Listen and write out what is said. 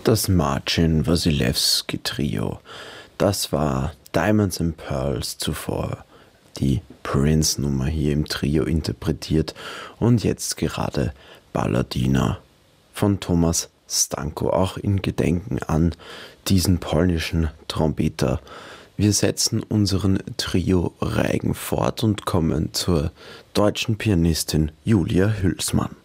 Das Marcin Wasilewski Trio, das war Diamonds and Pearls zuvor, die Prince-Nummer hier im Trio interpretiert und jetzt gerade Balladina von Thomas Stanko, auch in Gedenken an diesen polnischen Trompeter. Wir setzen unseren Trio-Reigen fort und kommen zur deutschen Pianistin Julia Hülsmann.